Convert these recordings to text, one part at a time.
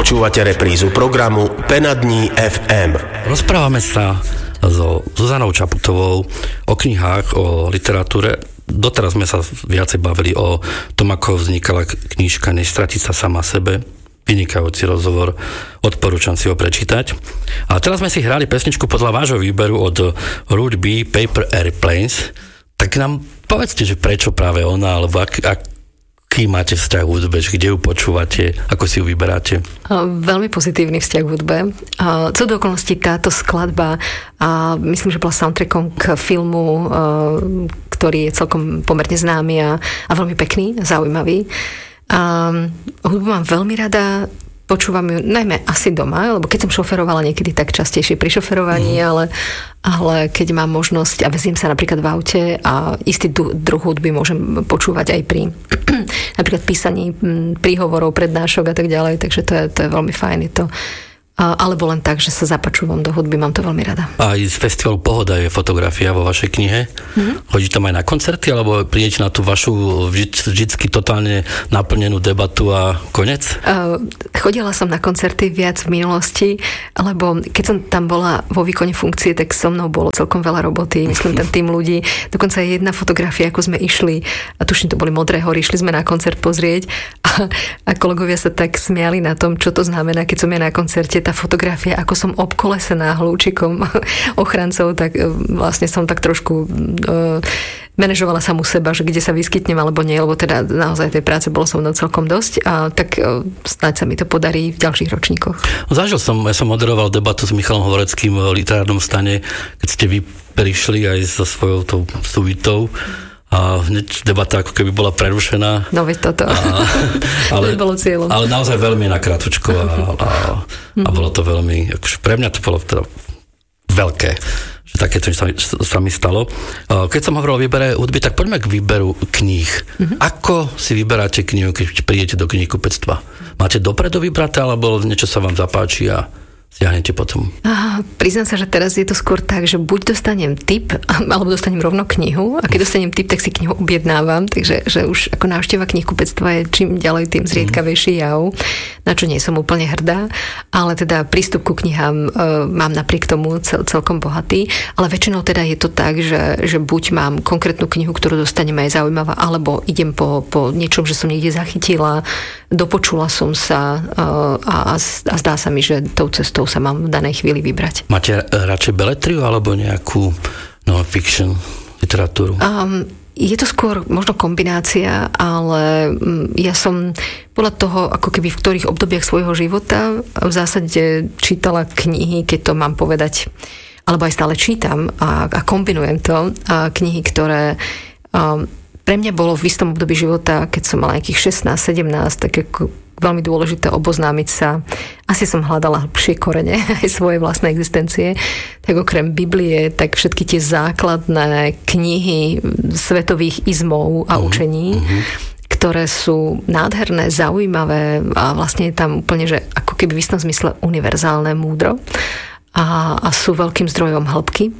Počúvate reprízu programu Penadní FM. Rozprávame sa so Zuzanou Čaputovou o knihách, o literatúre. Doteraz sme sa viacej bavili o tom, ako vznikala knižka Nestratiť sa sama sebe. Vynikajúci rozhovor, odporúčam si ho prečítať. A teraz sme si hrali pesničku podľa vášho výberu od Ruth B. Paper Airplanes. Tak nám povedzte, že prečo práve ona, alebo aký máte vzťah k hudbe, kde ju počúvate, ako si ju vyberáte? Veľmi pozitívny vzťah k hudbe. Co do okolností táto skladba, myslím, že bola soundtrackom k filmu, ktorý je celkom pomerne známy a veľmi pekný, zaujímavý. Hudbu mám veľmi rada, počúvam ju najmä asi doma, lebo keď som šoferovala niekedy tak častejšie pri šoferovaní, ale keď mám možnosť a veziem sa napríklad v aute a istý druh hudby môžem počúvať aj pri napríklad písaní príhovorov, prednášok a tak ďalej, takže to je veľmi fajn. Je to alebo len tak, že sa zapačúvam do hudby, mám to veľmi rada. A aj z festivalu Pohoda je fotografia vo vašej knihe. Chodíte tam aj na koncerty, alebo prídete na tú vašu vždycky totálne naplnenú debatu a konec? Chodila som na koncerty viac v minulosti, lebo keď som tam bola vo výkone funkcie, tak so mnou bolo celkom veľa roboty, myslím ten tým ľudí. Dokonca jedna fotografia, ako sme išli, a tuším, to boli Modré hory, išli sme na koncert pozrieť a kolegovia sa tak smiali na tom, čo to znamená, keď som ja na koncerte, tá fotografia, ako som obkolesená hlúčikom ochrancov, tak vlastne som tak trošku manažovala samu seba, že kde sa vyskytnem alebo nie, lebo teda naozaj tej práce bolo so mnou celkom dosť a tak snáď sa mi to podarí v ďalších ročníkoch. Ja som moderoval debatu s Michalom Hovoreckým v literárnom stane, keď ste vy prišli aj so svojou tou suitou a hneď debata ako keby bola prerušená. No veď toto. Ale bolo cieľom. Ale naozaj veľmi nakrátko a bolo to veľmi, akože pre mňa to bolo teda veľké, že takéto sa mi stalo. Keď som hovoril o výbere hudby, tak poďme k výberu kníh. Ako si vyberáte knihu, keď prídete do knihkupectva? Máte dopredu vybraté, alebo niečo sa vám zapáči a stiahnete potom? Priznám sa, že teraz je to skôr tak, že buď dostanem tip, alebo dostanem rovno knihu a keď dostanem tip, tak si knihu objednávam, takže že už ako návšteva knihkupectva je čím ďalej tým zriedkavejší jav, na čo nie som úplne hrdá, ale teda prístup ku knihám mám napriek tomu celkom bohatý, ale väčšinou teda je to tak, že buď mám konkrétnu knihu, ktorú dostanem aj zaujímavá, alebo idem po niečom, že som niekde zachytila, dopočula som sa a zdá sa mi, že tou cestou sa mám v danej chvíli vybrať. Máte radšej beletriu alebo nejakú non-fiction literatúru? Je to skôr možno kombinácia, ale ja som podľa toho, ako keby v ktorých obdobiach svojho života v zásade čítala knihy, keď to mám povedať, alebo aj stále čítam a kombinujem to. Knihy, ktoré pre mňa bolo v istom období života, keď som mala nejakých 16-17, tak ako veľmi dôležité oboznámiť sa. Asi som hľadala hlbšie korene aj svojej vlastnej existencie. Tak okrem Biblie, tak všetky tie základné knihy svetových izmov a učení, ktoré sú nádherné, zaujímavé a vlastne je tam úplne, že ako keby v istom zmysle univerzálne múdro a sú veľkým zdrojom hĺbky.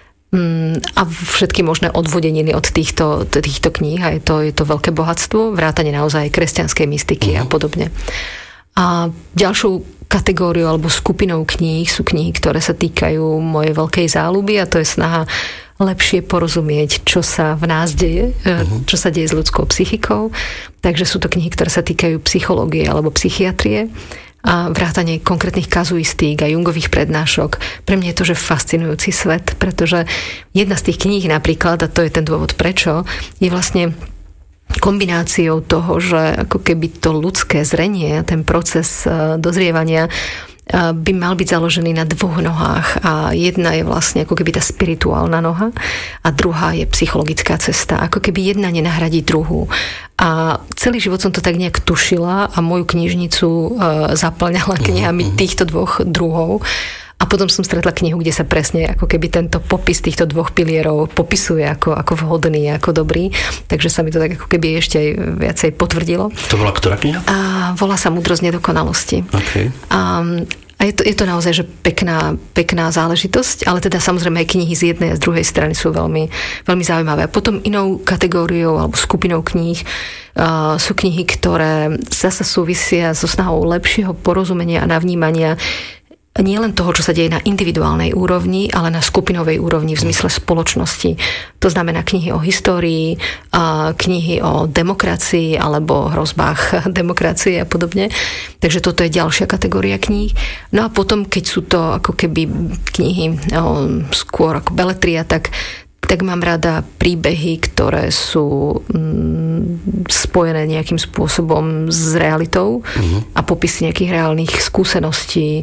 A všetky možné odvodeniny od týchto kníh a je to veľké bohatstvo, vrátane naozaj kresťanskej mystiky a podobne. A ďalšou kategóriou alebo skupinou kníh sú knihy, ktoré sa týkajú mojej veľkej záľuby a to je snaha lepšie porozumieť, čo sa v nás deje, čo sa deje s ľudskou psychikou. Takže sú to knihy, ktoré sa týkajú psychológie alebo psychiatrie a vrátane konkrétnych kazuistík a Jungových prednášok. Pre mňa je to, že fascinujúci svet, pretože jedna z tých kníh napríklad, a to je ten dôvod prečo, je vlastne kombináciou toho, že ako keby to ľudské zrenie, ten proces dozrievania by mal byť založený na dvoch nohách a jedna je vlastne ako keby tá spirituálna noha a druhá je psychologická cesta. Ako keby jedna nenahradí druhú. A celý život som to tak nejak tušila a moju knižnicu zaplňala knihami týchto dvoch druhov. A potom som stretla knihu, kde sa presne ako keby tento popis týchto dvoch pilierov popisuje ako vhodný, ako dobrý. Takže sa mi to tak ako keby ešte aj viacej potvrdilo. To bola ktorá kniha? Volá sa Múdrosť nedokonalosti. Okay. A A je to naozaj že pekná záležitosť, ale teda samozrejme aj knihy z jednej a z druhej strany sú veľmi, veľmi zaujímavé. A potom inou kategóriou alebo skupinou kníh sú knihy, ktoré zasa súvisia so snahou lepšieho porozumenia a navnímania nie len toho, čo sa deje na individuálnej úrovni, ale na skupinovej úrovni v zmysle spoločnosti. To znamená knihy o histórii, knihy o demokracii alebo hrozbách demokracie a podobne. Takže toto je ďalšia kategória kníh. No a potom, keď sú to ako keby knihy skôr ako beletria, tak mám rada príbehy, ktoré sú spojené nejakým spôsobom s realitou a popisy nejakých reálnych skúseností.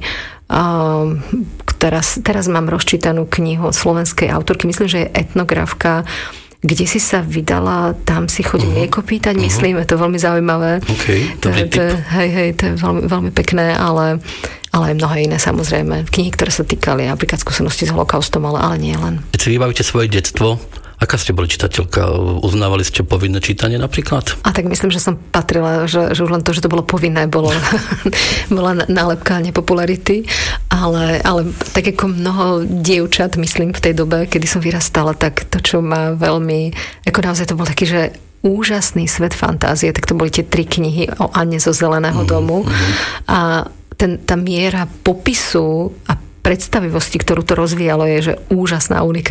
Teraz mám rozčítanú knihu od slovenskej autorky, myslím, že je etnografka, kde si sa vydala, tam si chodí mlieko pýtať, myslím, je to veľmi zaujímavé. Okay, to je veľmi, veľmi pekné, ale aj mnohé iné samozrejme. Knihy, ktoré sa týkali napríklad skúsenosti s holokaustom, ale nie len. Keď si vybavíte svoje detstvo, aká ste boli čitateľka? Uznávali ste povinné čítanie napríklad? A tak myslím, že som patrila, že už len to, že to bolo povinné, bola nálepka nepopularity, ale tak ako mnoho dievčat, myslím, v tej dobe, kedy som vyrastala, tak to, čo ma veľmi, ako naozaj to bol taký, že úžasný svet fantázie, tak to boli tie 3 knihy o Anne zo Zeleného domu. A tá miera popisu a predstavivosti, ktorú to rozvíjalo, je že úžasná, unikátna.